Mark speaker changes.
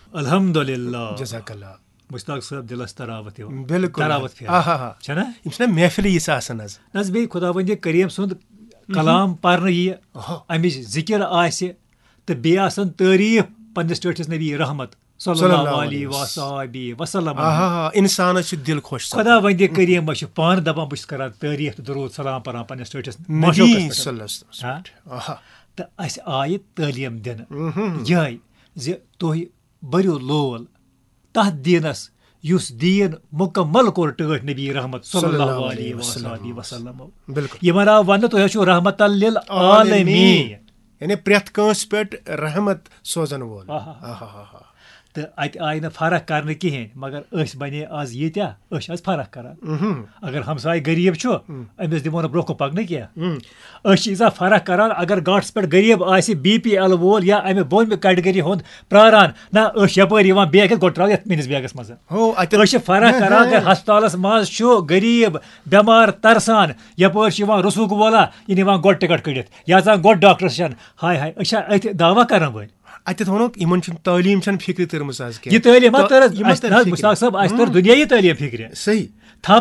Speaker 1: अल्हम्दुलिल्लाह
Speaker 2: जज़ाकल्लाह
Speaker 1: मुश्ताक साहब दिलस तरावत यव
Speaker 2: बिल्कुल
Speaker 1: तरावत छना
Speaker 2: इमना महफिल यिस आसन हज
Speaker 1: नस बे खुदावंद करीम सुंद कलाम परन यि अमिच जिक्र आसे तो बे आसन तारीफ पन्निस टठिस नबी रहमत सल्लल्लाहु अलैहि वसल्लम
Speaker 2: इंसान दिल खुश
Speaker 1: खुदावंद करीम पान दपान बस करान तारीफ दरूद सलाम परान पन्निस टठिस तो अस आय तालीम दिन यह जे तुह बरियो लोल तथ दीनस युस दीन मुकम्मल कोर टठ नबी रहमत सल्लल्लाहु अलैहि वसल्लम यमन आव वन तुह छु रहमत लिल आलमीन
Speaker 2: यानी प्रेथ कांस पेट रहमत सोजन वोल
Speaker 1: तो अत आय न फरक कर कहें मगर बने आज यीत्या आज फरक करान अगर हमसाय गरीब छु अमिस दिमो न ब्रोह पकन क्या यीजा फरक करान अगर गांठस पे गरीब आसि BPL वोल या अमे बोन कैटेगरी हुंद प्रारान ना यपर बैग गो त्रा मिस बैगस मज फरक करान अगर हस्पतालस मज छु गरीब बेमार तरसान यपर रसूक वोला यह गो टिकट कड़ित या गो डॉक्टर हाय हाय अथ दावा करान वल
Speaker 2: अत वोन इन तालीम फिक्र तरम
Speaker 1: यह तालीम मुश्ताक साहब तर दुनियाई तालीम फिक्र
Speaker 2: सही